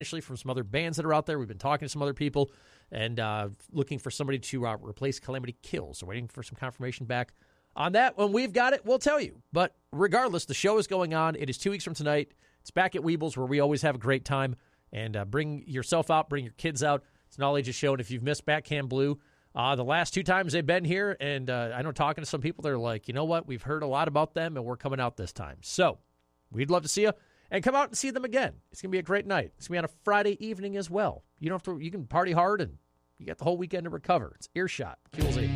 Initially from some other bands that are out there. We've been talking to some other people and looking for somebody to replace Calamity Kills. So waiting for some confirmation back on that. When we've got it, we'll tell you. But regardless, the show is going on. It is 2 weeks from tonight. It's back at Weebles, where we always have a great time. And bring yourself out, bring your kids out. It's an all-ages show. And if you've missed Backhand Blue, the last 2 times they've been here, and I know talking to some people, they're like, you know what, we've heard a lot about them, and we're coming out this time. So we'd love to see you. And come out and see them again. It's going to be a great night. It's going to be on a Friday evening as well. You don't have to. You can party hard, and you got the whole weekend to recover. It's Earshot, Fuels 8.